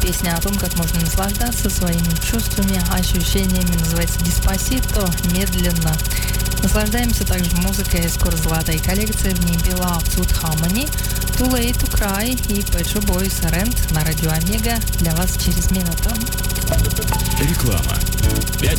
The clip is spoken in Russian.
Песня о том, как можно наслаждаться своими чувствами, ощущениями, называется «Деспасито», медленно. Наслаждаемся также музыкой, скоро золотая коллекция, в ней Beloved Sweet Harmony, Too Late to Cry и Pet Shop Boys Rent на радио Омега для вас через минуту. Реклама.